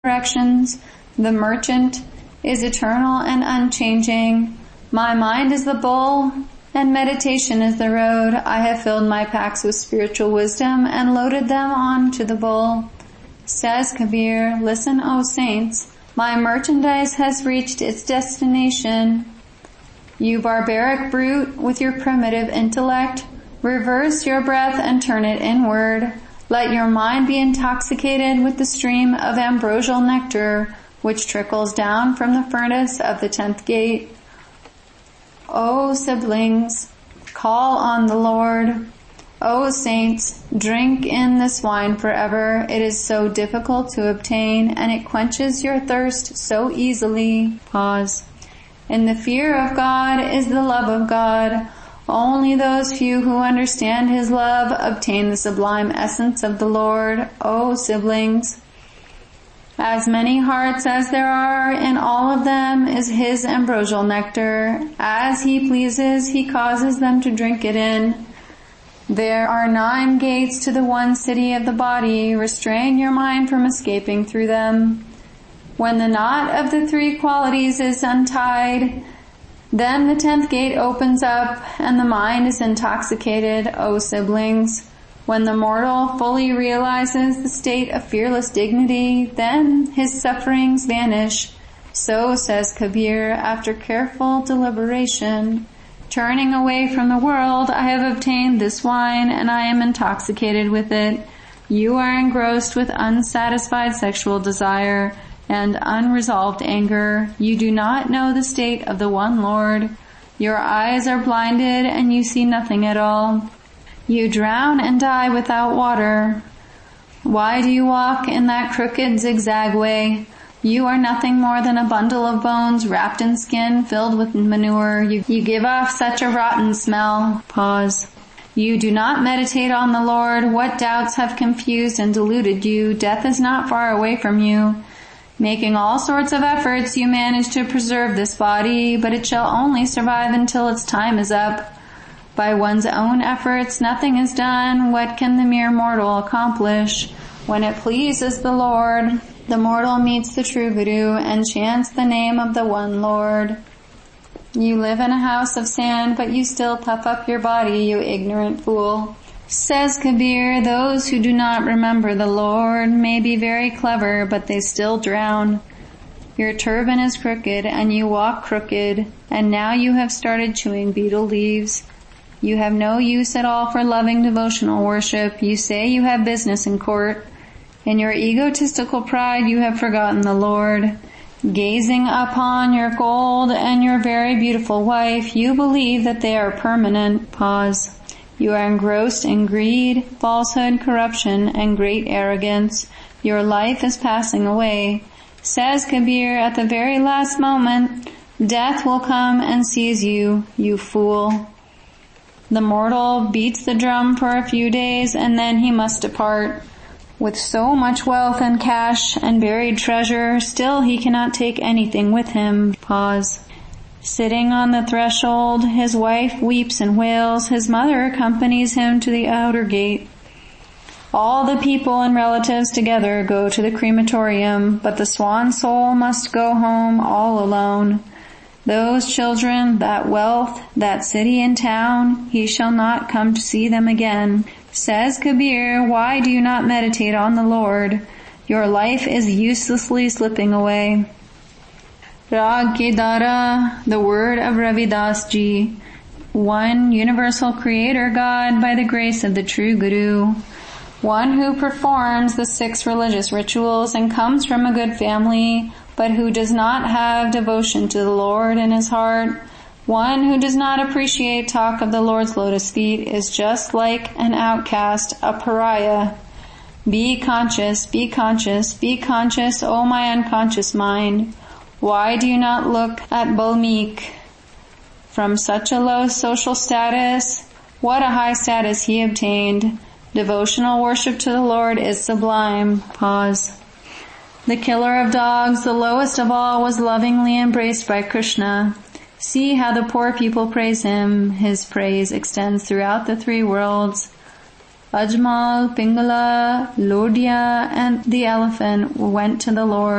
directions. The merchant is eternal and unchanging. My mind is the bull, and meditation is the road. I have filled my packs with spiritual wisdom and loaded them on to the bull. Says Kabir, listen, O saints, my merchandise has reached its destination. You barbaric brute, with your primitive intellect, reverse your breath and turn it inward. Let your mind be intoxicated with the stream of ambrosial nectar, which trickles down from the furnace of the 10th gate. O siblings, call on the Lord. O saints, drink in this wine forever. It is so difficult to obtain, and it quenches your thirst so easily. Pause. In the fear of God is the love of God. Only those few who understand His love obtain the sublime essence of the Lord. O siblings, as many hearts as there are, in all of them is His ambrosial nectar. As He pleases, He causes them to drink it in. There are 9 gates to the one city of the body. Restrain your mind from escaping through them. When the knot of the 3 qualities is untied, then the 10th gate opens up and the mind is intoxicated, O siblings. When the mortal fully realizes the state of fearless dignity, then his sufferings vanish. So says Kabir after careful deliberation. Turning away from the world, I have obtained this wine and I am intoxicated with it. You are engrossed with unsatisfied sexual desire and unresolved anger. You do not know the state of the one Lord. Your eyes are blinded and you see nothing at all. You drown and die without water. Why do you walk in that crooked zigzag way? You are nothing more than a bundle of bones wrapped in skin filled with manure. You give off such a rotten smell. Pause. You do not meditate on the Lord. What doubts have confused and deluded you? Death is not far away from you. Making all sorts of efforts, you manage to preserve this body, but it shall only survive until its time is up. By one's own efforts, nothing is done. What can the mere mortal accomplish? When it pleases the Lord, the mortal meets the true Guru and chants the name of the one Lord. You live in a house of sand, but you still puff up your body, you ignorant fool. Says Kabir, those who do not remember the Lord may be very clever, but they still drown. Your turban is crooked and you walk crooked, and now you have started chewing betel leaves. You have no use at all for loving devotional worship. You say you have business in court. In your egotistical pride you have forgotten the Lord. Gazing upon your gold and your very beautiful wife, you believe that they are permanent. Pause. You are engrossed in greed, falsehood, corruption, and great arrogance. Your life is passing away. Says Kabir, at the very last moment, death will come and seize you, you fool. The mortal beats the drum for a few days and then he must depart. With so much wealth and cash and buried treasure, still he cannot take anything with him. Pause. Sitting on the threshold, his wife weeps and wails. His mother accompanies him to the outer gate. All the people and relatives together go to the crematorium, but the swan soul must go home all alone. Those children, that wealth, that city and town, he shall not come to see them again. Says Kabir, why do you not meditate on the Lord? Your life is uselessly slipping away. Rag Kedara, the word of Ravidas Ji. One universal creator God by the grace of the true Guru. One who performs the 6 religious rituals and comes from a good family, but who does not have devotion to the Lord in his heart. One who does not appreciate talk of the Lord's lotus feet is just like an outcast, a pariah. Be conscious, be conscious, be conscious, O my unconscious mind. Why do you not look at Balmik? From such a low social status, what a high status he obtained. Devotional worship to the Lord is sublime. Pause. The killer of dogs, the lowest of all, was lovingly embraced by Krishna. See how the poor people praise him. His praise extends throughout the 3 worlds. Ajmal, Pingala, Lodhya, and the elephant went to the Lord.